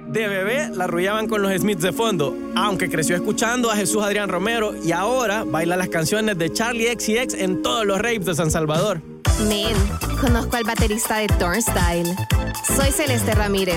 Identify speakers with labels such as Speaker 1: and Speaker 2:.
Speaker 1: De bebé la arrullaban con los Smiths de fondo, aunque creció escuchando a Jesús Adrián Romero y ahora baila las canciones de Charlie XCX en todos los raves de San Salvador.
Speaker 2: Men, conozco al baterista de Turnstile. Soy Celeste Ramírez.